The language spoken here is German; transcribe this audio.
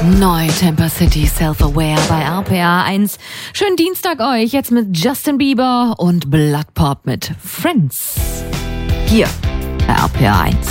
Neu Temper City Self-Aware bei RPA 1. Schönen Dienstag euch, jetzt mit Justin Bieber und Blood Pop mit Friends. Hier bei RPA 1.